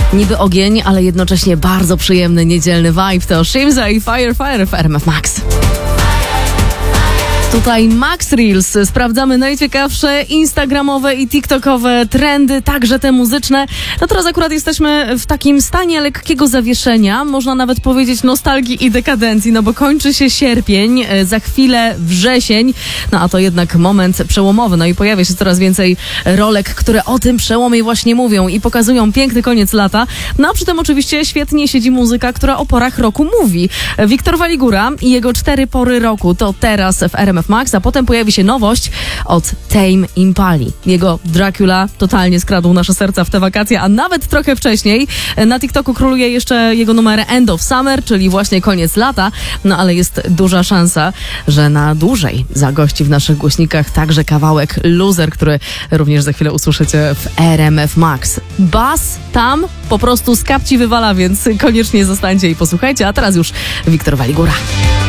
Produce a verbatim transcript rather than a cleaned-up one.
Niby ogień, ale jednocześnie bardzo przyjemny niedzielny vibe. To Shimza i Fire Fire w R M F Max. Tutaj Max Reels. Sprawdzamy najciekawsze instagramowe i tiktokowe trendy, także te muzyczne. No teraz akurat jesteśmy w takim stanie lekkiego zawieszenia, można nawet powiedzieć nostalgii i dekadencji, no bo kończy się sierpień, za chwilę wrzesień, no a to jednak moment przełomowy, no i pojawia się coraz więcej rolek, które o tym przełomie właśnie mówią i pokazują piękny koniec lata. No a przy tym oczywiście świetnie siedzi muzyka, która o porach roku mówi. Wiktor Waligura i jego cztery pory roku to teraz w R M F Max, a potem pojawi się nowość od Tame Impali. Jego Dracula totalnie skradł nasze serca w te wakacje, a nawet trochę wcześniej. Na TikToku króluje jeszcze jego numer End of Summer, czyli właśnie koniec lata, no ale jest duża szansa, że na dłużej zagości w naszych głośnikach także kawałek Loser, który również za chwilę usłyszycie w R M F Max. Bas tam po prostu z kapci wywala, więc koniecznie zostańcie i posłuchajcie, a teraz już Wiktor Waligura.